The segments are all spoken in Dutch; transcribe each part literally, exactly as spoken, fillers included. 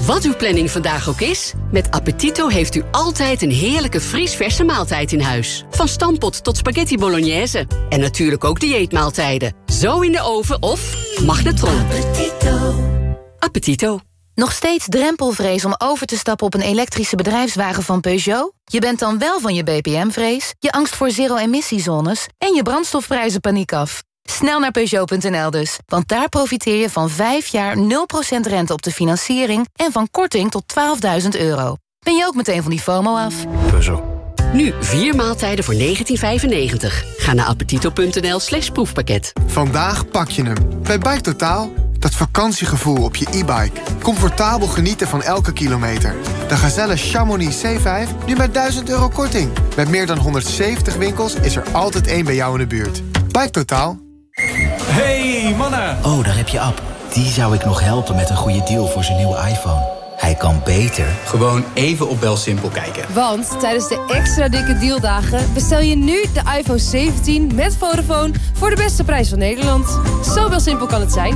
Wat uw planning vandaag ook is, met Appetito heeft u altijd een heerlijke vriesverse maaltijd in huis. Van stampot tot spaghetti bolognese. En natuurlijk ook dieetmaaltijden. Zo in de oven of magnetron. Appetito. Appetito. Nog steeds drempelvrees om over te stappen op een elektrische bedrijfswagen van Peugeot? Je bent dan wel van je B P M-vrees, je angst voor zero-emissiezones en je brandstofprijzen paniek af. Snel naar Peugeot punt n l dus, want daar profiteer je van vijf jaar nul procent rente op de financiering en van korting tot twaalfduizend euro. Ben je ook meteen van die FOMO af? Peugeot. Nu vier maaltijden voor negentien vijfennegentig. Ga naar appetito punt n l slash proefpakket. Vandaag pak je hem. Bij Bike Totaal. Dat vakantiegevoel op je e-bike. Comfortabel genieten van elke kilometer. De Gazelle Chamonix C vijf nu met duizend euro korting. Met meer dan honderdzeventig winkels is er altijd één bij jou in de buurt. Bike Totaal. Hey, mannen! Oh, daar heb je Ab. Die zou ik nog helpen met een goede deal voor zijn nieuwe iPhone. Hij kan beter. Gewoon even op BelSimpel kijken. Want tijdens de extra dikke dealdagen bestel je nu de iPhone zeventien met Vodafone voor de beste prijs van Nederland. Zo BelSimpel kan het zijn.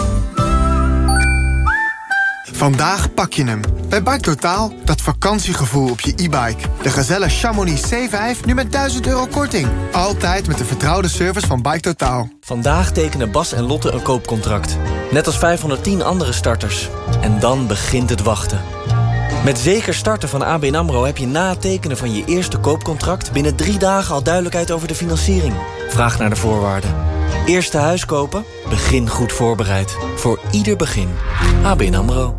Vandaag pak je hem. Bij Bike Totaal, dat vakantiegevoel op je e-bike. De Gazelle Chamonix C vijf nu met duizend euro korting. Altijd met de vertrouwde service van Bike Totaal. Vandaag tekenen Bas en Lotte een koopcontract. Net als vijfhonderdtien andere starters. En dan begint het wachten. Met zeker starten van A B N AMRO heb je na het tekenen van je eerste koopcontract binnen drie dagen al duidelijkheid over de financiering. Vraag naar de voorwaarden. Eerste huis kopen? Begin goed voorbereid. Voor ieder begin. A B N AMRO.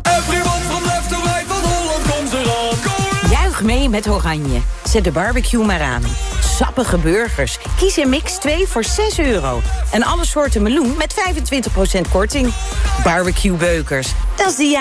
Juich mee met Oranje. Zet de barbecue maar aan. Sappige burgers. Kies een mix twee voor zes euro. En alle soorten meloen met vijfentwintig procent korting. Barbecue beukers. Dat is de